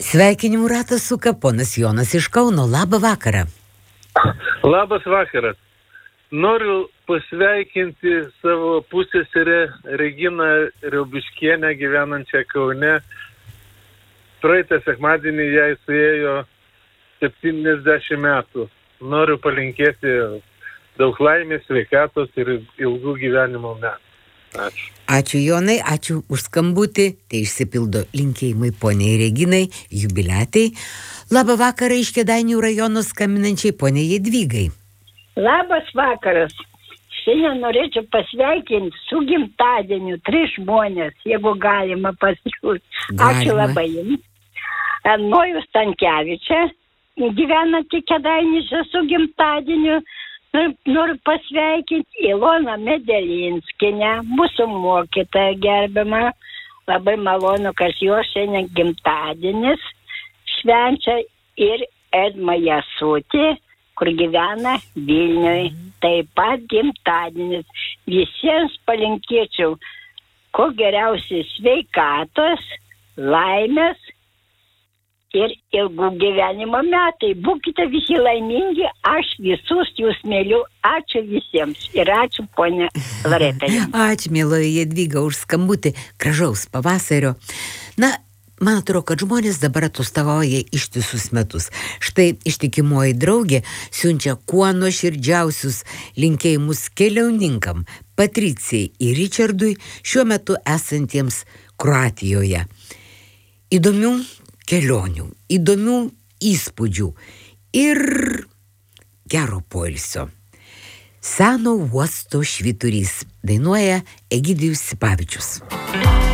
Sveikinimų ratas suka ponas Jonas iš Kauno. Labą vakarą. Labas vakaras. Noriu pasveikinti savo pusseserę Reginą Riaubiškienę gyvenančią Kaune. Praeitą sekmadienį jai suėjo 70 metų. Noriu palinkėti daug laimės, sveikatos ir ilgų gyvenimo metų. Ačiū. Ačiū Jonai, ačiū už skambutį. Tai išsipildo linkėjimai poniai Reginai, jubiliatei. Labą vakarą iš Kėdainių rajono skambinančiai poniai Jadvygai. Labas vakaras. Šiandien norėčiau pasveikinti su gimtadieniu 3 žmonės, jeigu galima pasiūlyti. Ačiū labai jums. Nojus Stankevičia, gyvenanti Kėdainiuose su gimtadieniu. Noriu pasveikinti Iloną Medelinskienę, mūsų mokytoją gerbiamą. Labai malonu, kad jo šiandien gimtadienis švenčia ir Edma Jasutė, kur gyvena Vilniuje. Taip pat gimtadienis. Visiems palinkėčiau kuo geriausiai sveikatos, laimės ir ilgų gyvenimo metai. Būkite visi laimingi, aš visus jūs myliu. Ačiū visiems ir ačiū ponia Loreta. Ačiū mieloji Jadvyga už skambutį. Gražaus pavasario. Na, man atrodo, kad žmonės dabar atostogauja ištisus metus. Štai ištikimoji draugė siunčia kuo nuoširdžiausius linkėjimus keliauninkam, Patricijai ir Richardui, šiuo metu esantiems Kroatijoje. Įdomių kelionių, įdomių įspūdžių ir gero poilsio. Seno uosto švyturys dainuoja Egidijus Sipavičius.